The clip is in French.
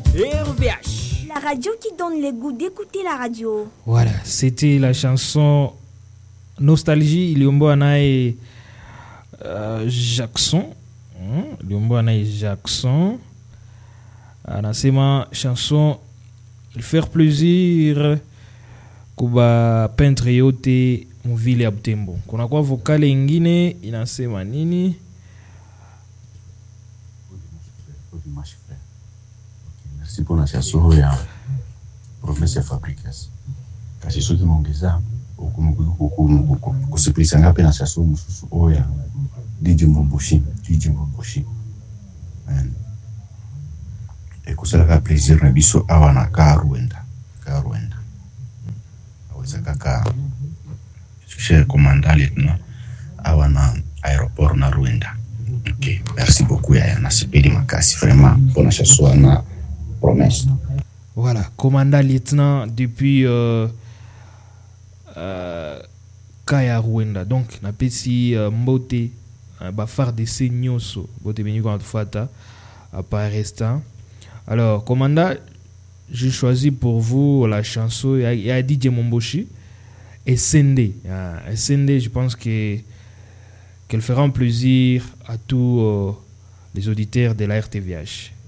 RVH. La radio qui donne le goût d'écouter la radio. Voilà, c'était la chanson Nostalgie, Liombo Anae Jackson. Liombo Anae Jackson. Anasema chanson il faire plaisir kuba peintre yote mvile ya Butembo. Kuna kwa vokale ingine inasema nini? Merci pour la chanson ya Professeur Fabricas. Kasi soki mongeza kusipilisa ngapi na chanson mususu oya DJ Momboshi. Et kusala plaisir na biso awa na Karuenda. Aweza kaka cher commandant lieutenant awa na aéroport na Ruenda. OK, merci beaucoup ya na sipeli makasi vraiment pour la chanson na promesse. Voilà, commandant lieutenant depuis Kaya Ruenda. Donc na pesi mbote ba phare de Senyoso, bote beni kwa fata à Parestan. Alors, commandant, j'ai choisi pour vous la chanson il y a DJ Momboshi et Sende. Sende, je pense qu'elle fera un plaisir à tous les auditeurs de la RTVH.